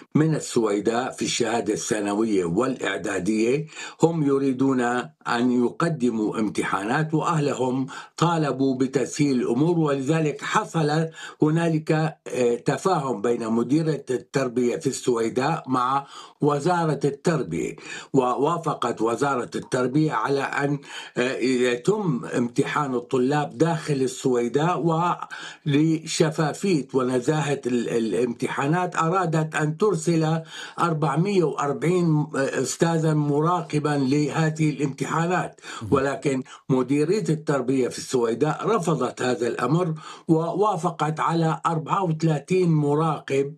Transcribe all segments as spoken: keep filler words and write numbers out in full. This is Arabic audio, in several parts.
من السويداء في الشهادة الثانوية والإعدادية هم يريدون أن يقدموا امتحانات، وأهلهم طالبوا بتسهيل الأمور، ولذلك حصل هنالك تفاهم بين مديرية التربية في السويداء مع وزارة التربية، ووافقت وزارة التربية على أن يتم امتحان الطلاب داخل السويداء، ولشفافية ونزاهة الامتحانات أرادت أن ترسل أربعمئة وأربعين أستاذا مراقبا لهذه الامتحانات، ولكن مديرية التربية في السويداء رفضت هذا الأمر ووافقت على أربعة وثلاثين مراقب،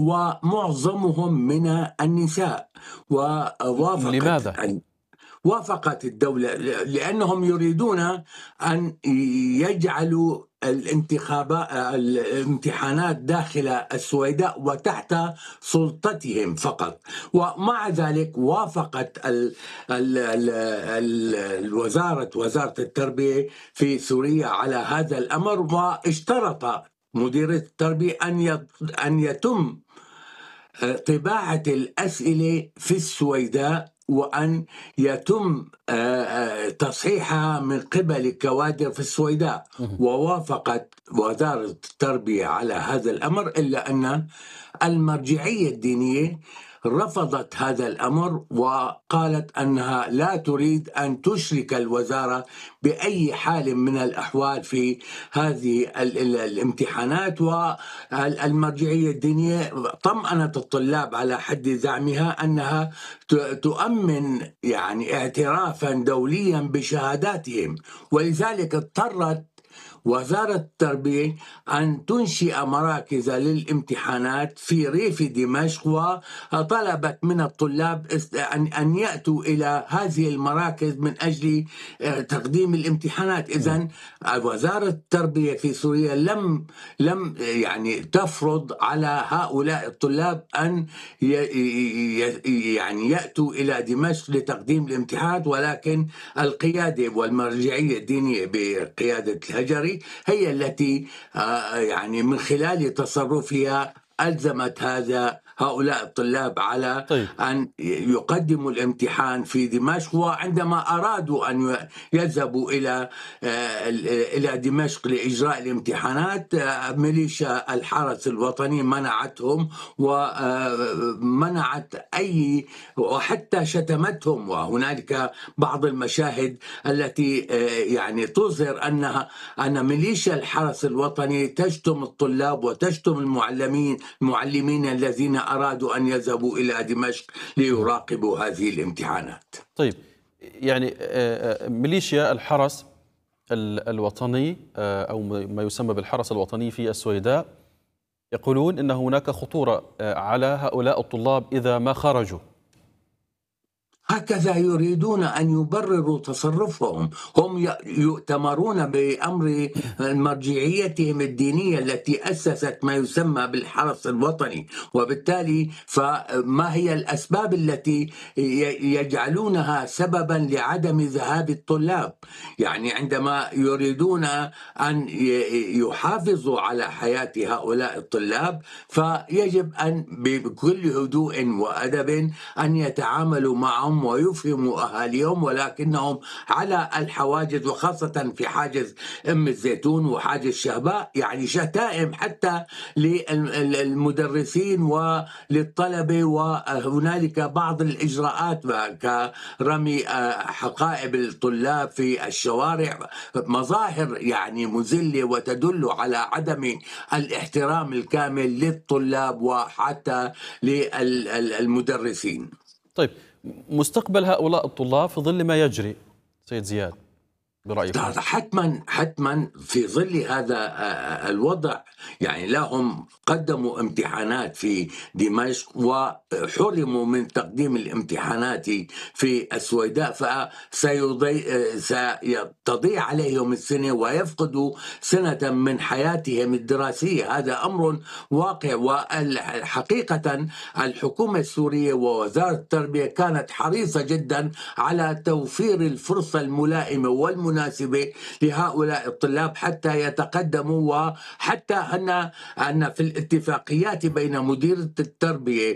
ومعظمهم من النساء. ووافقت لماذا؟ وافقت الدولة لأنهم يريدون أن يجعلوا الانتخابات الامتحانات داخل السويداء وتحت سلطتهم فقط. ومع ذلك وافقت ال ال ال ال الوزارة وزارة التربية في سوريا على هذا الأمر، واشترط مديرية التربية أن أن يتم طباعة الأسئلة في السويداء، وأن يتم تصحيحها من قبل كوادر في السويداء. ووافقت وزارة التربية على هذا الأمر، إلا أن المرجعية الدينية رفضت هذا الأمر وقالت أنها لا تريد أن تشرك الوزارة بأي حال من الأحوال في هذه الامتحانات. والمرجعية الدينية طمأنت الطلاب على حد زعمها أنها تؤمن يعني اعترافا دوليا بشهاداتهم، ولذلك اضطرت وزارة التربية أن تنشئ مراكز للامتحانات في ريف دمشق، وطلبت من الطلاب أن يأتوا إلى هذه المراكز من أجل تقديم الامتحانات. إذن وزارة التربية في سوريا لم لم يعني تفرض على هؤلاء الطلاب أن يعني يأتوا إلى دمشق لتقديم الامتحانات، ولكن القيادة والمرجعية الدينية بقيادة الهجري هي التي يعني من خلال تصرفها ألزمت هذا هؤلاء الطلاب على طيب. أن يقدموا الامتحان في دمشق. وعندما أرادوا أن يذهبوا إلى إلى دمشق لإجراء الامتحانات، ميليشيا الحرس الوطني منعتهم ومنعت أي وحتى شتمتهم. وهنالك بعض المشاهد التي يعني تظهر أنها أن ميليشيا الحرس الوطني تشتم الطلاب وتشتم المعلمين المعلمين الذين أرادوا أن يذهبوا إلى دمشق ليراقبوا هذه الامتحانات. طيب، يعني ميليشيا الحرس الوطني أو ما يسمى بالحرس الوطني في السويداء يقولون إن هناك خطورة على هؤلاء الطلاب إذا ما خرجوا. هكذا يريدون أن يبرروا تصرفهم. هم يؤتمرون بأمر مرجعيتهم الدينية التي أسست ما يسمى بالحرس الوطني، وبالتالي فما هي الأسباب التي يجعلونها سببا لعدم ذهاب الطلاب؟ يعني عندما يريدون أن يحافظوا على حياة هؤلاء الطلاب فيجب أن بكل هدوء وأدب أن يتعاملوا معهم ويفهموا أهاليهم، ولكنهم على الحواجز، وخاصة في حاجز أم الزيتون وحاجز شهباء، يعني شتائم حتى للمدرسين وللطلبة. وهنالك بعض الإجراءات كرمي حقائب الطلاب في الشوارع، مظاهر يعني مذلة وتدل على عدم الاحترام الكامل للطلاب وحتى للمدرسين. طيب، مستقبل هؤلاء الطلاب في ظل ما يجري سيد زياد برأيكم؟ حتما حتما في ظل هذا الوضع، يعني لهم قدموا امتحانات في دمشق وحرموا من تقديم الامتحانات في السويداء، فسيضيع عليهم السنة ويفقدوا سنة من حياتهم الدراسية. هذا أمر واقع. والحقيقة الحكومة السورية ووزارة التربية كانت حريصة جدا على توفير الفرصة الملائمة والمناسبة مناسبة لهؤلاء الطلاب حتى يتقدموا، وحتى أن أن في الاتفاقيات بين مديرية التربية